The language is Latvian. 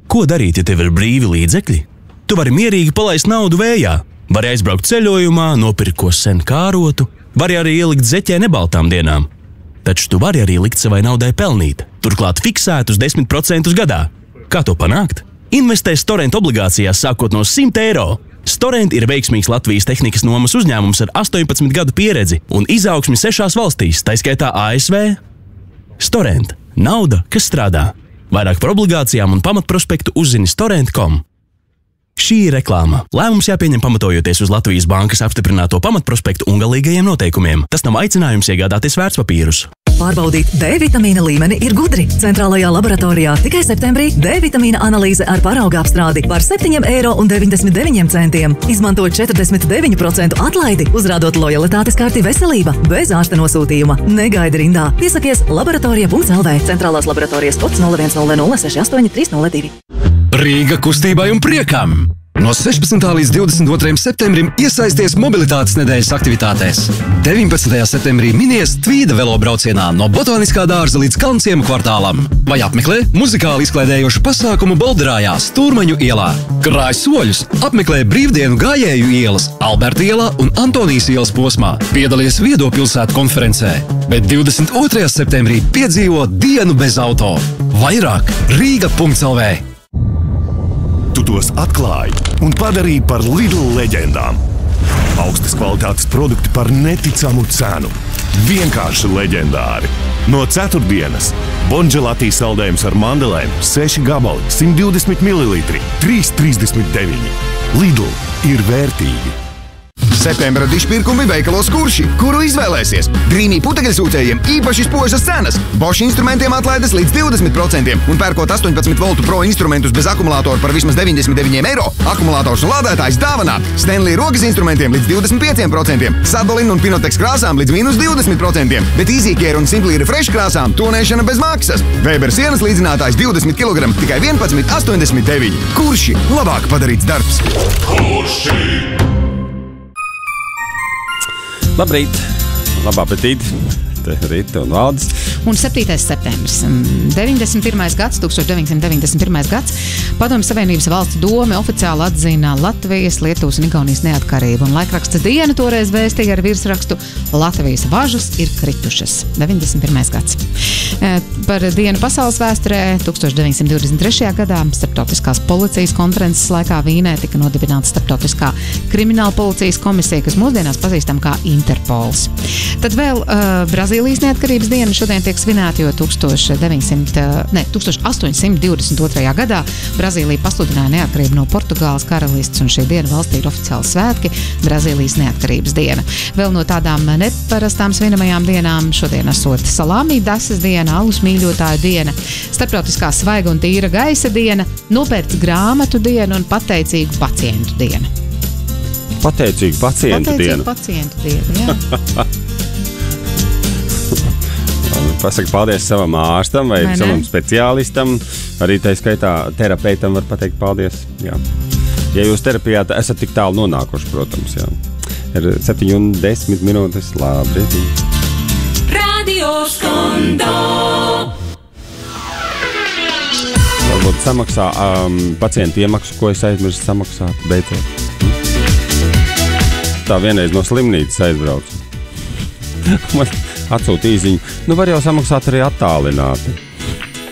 Ko darīt, ja tev ir brīvi līdzekļi? Tu vari mierīgi palaist naudu vējā, vari aizbraukt ceļojumā, nopirkt ko sen kārotu, vari arī ielikt zeķē nebaltām dienām. Taču tu vari arī likt savai naudai pelnīt, turklāt fiksētus 10% gadā. Kā to panākt? Investē Storent obligācijās sākot no 100 eiro. Storent ir veiksmīgs Latvijas tehnikas nomas uzņēmums ar 18 gadu pieredzi un izaugsmi 6 valstīs, tā skaitā ASV. Storent – nauda, kas strādā. Vairāk par obligācijām un pamatprospektu uzzini storent.com. Šī ir reklāma. Lēmums jāpieņem pamatojoties uz Latvijas bankas apstiprināto pamatprospektu un galīgajiem noteikumiem. Tas nav aicinājums iegādāties vērtspapīrus. Pārbaudīt D vitamīna līmeni ir gudri. Centrālajā laboratorijā tikai septembrī D vitamīna analīze ar parauga apstrādi par 7,99 €. Izmantot 49% atlaidi, uzrādot lojalitātes karti veselība, bez ārsta nosūtījuma. Negaidi rindā. Piesakies laboratorija.lv. Centrālās laboratorijas kods 0100683002. Rīga kustībai un priekam! No 16. līdz 22. septembrim iesaisties mobilitātes nedēļas aktivitātēs. 19. septembrī minies Tvīda velobraucienā no Botaniskā dārza līdz Kalnciemu kvartālam. Vai apmeklē muzikāli izklaidējošu pasākumu Bolderājā Stūrmaņu ielā. Krāj soļus, apmeklē brīvdienu gājēju ielas, Alberta ielā un Antonijas ielas posmā. Piedalies Viedo pilsētu konferencē. Bet 22. septembrī piedzīvo dienu bez auto. Vairāk Rīga.lv. Tu tos atklāji un padarīji par Lidl leģendām. Augstas kvalitātes produkti par neticamu cenu. Vienkārši leģendāri. No ceturtdienas Bonželati saldējums ar mandelēm 6 gabali, 120 ml, 3,39. Lidl ir vērtīgi. Septembra dišpirkumi veikalos Kurši, kuru izvēlēsies. Dreamy putekļsūcējiem īpaši spožas cenas. Bosch instrumentiem atlaides līdz 20% un pērkot 18 voltu pro instrumentus bez akumulātoru par vismaz 99 eiro. Akumulātors un lādētājs dāvanā. Stanley rokas instrumentiem līdz 25%. Sadolin un Pinotex krāsām līdz minus 20%. Bet EasyCare un Simply Refresh krāsām tonēšana bez maksas. Weber sienas līdzinātājs 20 kg tikai 11,89. Kurši labāk padarīts darbs. Kurši! Labrīt, labā apetīti, te Rita un Valdis. Un 7. septembris, 91. gads, 1991. gads, Padomju Savienības valsts dome oficiāli atzina Latvijas, Lietuvas un Igaunijas neatkarību. Un laikraksts Diena toreiz vēstīja ar virsrakstu Latvijas važas ir kritušas. 91. gads. Par dienu pasaules vēsturē 1923. gadā Starptautiskās policijas konferences laikā Vīnē tika nodibināta Starptautiskā krimināla policijas komisija, kas mūsdienās pazīstam kā Interpols. Tad vēl Brazīlijas neatkarības diena šodien tiek svinēta, jo 1822. gadā Brazīlija pasludināja neatkarību no Portugāles karalistes, un šī diena valstī ir oficiāli svētki Brazīlijas neatkarības diena. Vēl no tādām neparastām svinamajām dienām šodien esot salāmī dasas diena, alus mīļotāju diena, starptautiskā svaiga un tīra gaisa diena, nopērts grāmatu diena un pateicīgu pacientu diena. Pateicīgu pacientu dienu. Pacientu dienu, jā. Pasaka paldies savam ārstam vai savam speciālistam. Arī tā skaitā terapeitam var pateikt paldies. Jā. Ja jūs terapijā esat tik tālu nonākuši, protams, jā. Ir 7:10 minūtes. Labrīt. Radio Skondo. Varbūt samaksā pacientu iemaksu, ko es aizmirsu samaksāt beidzot. Tā vienreiz no slimnīcas aizbraucu. Man atsūta īziņu. Nu var jau samaksāt arī attālināti.